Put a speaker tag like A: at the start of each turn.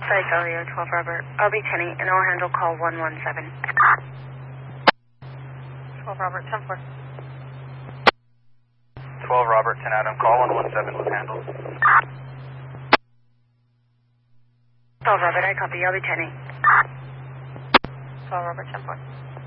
A: Psych Elio, 12 Robert. I'll be 10 and I'll handle call 117. 12 Robert, 10-4.
B: 12 Robert, 10 Adam, call 117 was handled.
A: 12 Robert, I copy. I'll be 10. 12 Robert, 10-4.